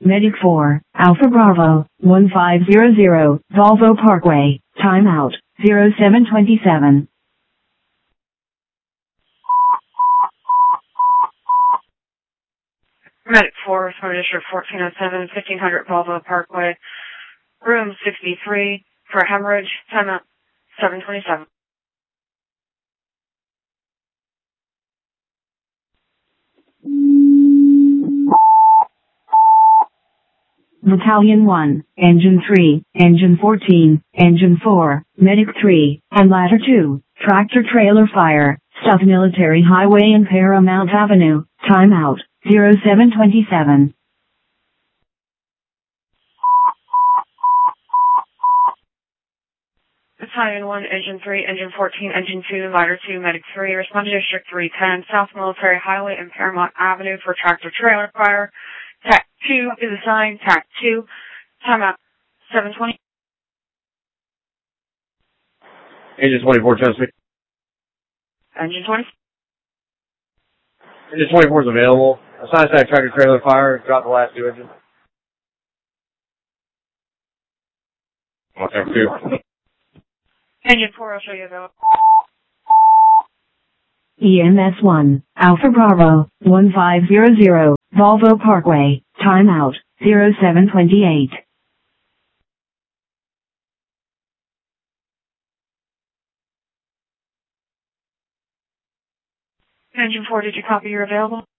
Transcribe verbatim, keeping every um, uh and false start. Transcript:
Medic four, Alpha Bravo, one five zero zero, Volvo Parkway, timeout, zero seven twenty-seven. Medic four, Florida District fourteen oh seven, fifteen hundred Volvo Parkway, room sixty-three, for hemorrhage, timeout, seven twenty-seven. Battalion one, Engine three, Engine fourteen, Engine four, Medic three, and Ladder two, Tractor Trailer Fire, South Military Highway and Paramount Avenue, timeout, zero seven twenty-seven. Battalion one, Engine three, Engine fourteen, Engine two, Ladder two, Medic three, respond to District three ten, South Military Highway and Paramount Avenue for Tractor Trailer Fire. T A C two is assigned, T A C two, timeout, seven twenty. Engine twenty-four, Chesapeake. Engine twenty. Engine twenty-four is available. Assign stack Tractor Trailer Fire, drop the last two engines. Whatever, two. Engine four, I'll show you though. E M S one, Alpha Bravo, one five zero zero, Volvo Parkway, timeout, zero seven twenty-eight. Engine four, did you copy you're available?